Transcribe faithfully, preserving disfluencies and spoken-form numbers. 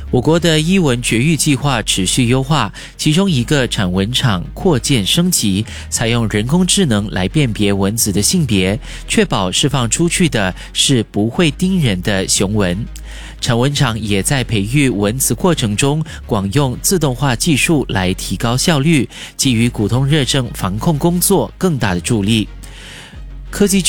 我国的伊蚊绝育计划持续优化，其中一个产蚊场扩建升级，采用人工智能来辨别蚊子的性别，确保释放出去的是不会叮人的雄蚊。产蚊场也在培育蚊子过程中广用自动化技术来提高效率，给予骨痛热症防控工作更大的助力。科技